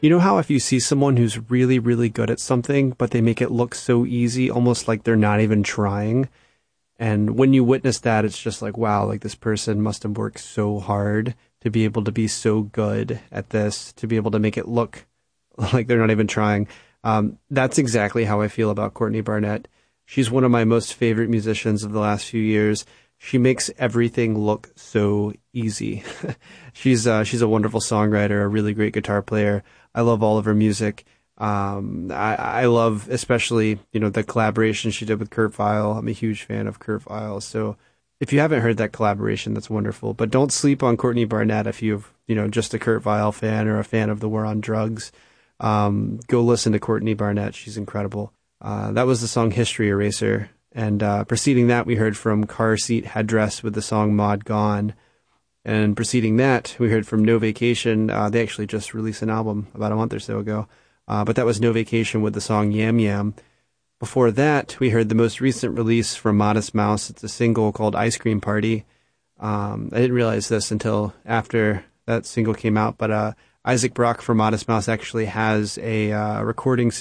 You know how if you see someone who's really, really good at something, but they make it look so easy, almost like they're not even trying? And when you witness that, it's just like, wow, like this person must have worked so hard to be able to be so good at this, to be able to make it look like they're not even trying. That's exactly how I feel about Courtney Barnett. She's one of my most favorite musicians of the last few years. She makes everything look so easy. She's a wonderful songwriter, a really great guitar player. I love all of her music. I love especially, the collaboration she did with Kurt Vile. I'm a huge fan of Kurt Vile. So if you haven't heard that collaboration, that's wonderful. But don't sleep on Courtney Barnett if you've, just a Kurt Vile fan or a fan of the War on Drugs. Go listen to Courtney Barnett. She's incredible. That was the song History Eraser. And preceding that, we heard from Car Seat Headdress with the song Mod Gone. And preceding that, we heard from No Vacation. They actually just released an album about a month or so ago. But that was No Vacation with the song Yam Yam. Before that, we heard the most recent release from Modest Mouse. It's a single called Ice Cream Party. I didn't realize this until after that single came out, but Isaac Brock from Modest Mouse actually has a recording